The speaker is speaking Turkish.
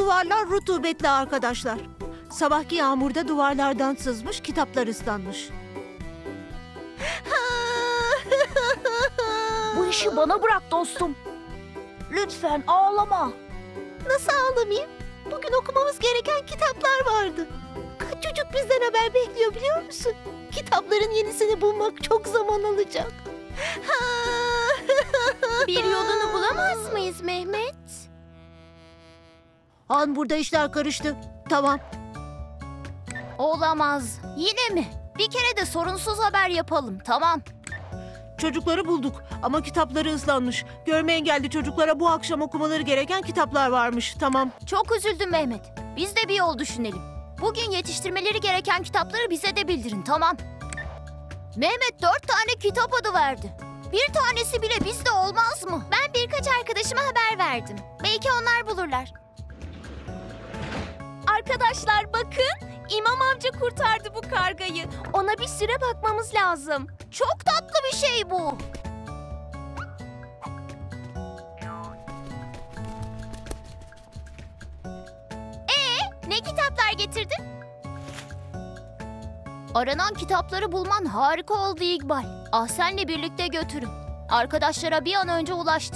duvarlar rutubetli arkadaşlar. Sabahki yağmurda duvarlardan sızmış, kitaplar ıslanmış. Bu işi bana bırak dostum. Lütfen ağlama. Nasıl ağlamayayım? Bugün okumamız gereken kitaplar vardı. Kaç çocuk bizden haber bekliyor biliyor musun? Kitapların yenisini bulmak çok zaman alacak. Bir yolunu bulamaz mıyız Mehmet? Han, burada işler karıştı. Tamam. Olamaz. Yine mi? Bir kere de sorunsuz haber yapalım, tamam. Çocukları bulduk ama kitapları ıslanmış. Görme engelli çocuklara bu akşam okumaları gereken kitaplar varmış. Tamam. Çok üzüldüm Mehmet. Biz de bir yol düşünelim. Bugün yetiştirmeleri gereken kitapları bize de bildirin, tamam. Mehmet 4 tane kitap adı verdi. Bir tanesi bile bizde olmaz mı? Ben birkaç arkadaşıma haber verdim. Belki onlar bulurlar. Arkadaşlar bakın, İmam amca kurtardı bu kargayı. Ona bir süre bakmamız lazım. Çok tatlı bir şey bu. Ne kitaplar getirdin? Aranan kitapları bulman harika oldu İkbal. Ahsen'le birlikte götürün. Arkadaşlara bir an önce ulaştır.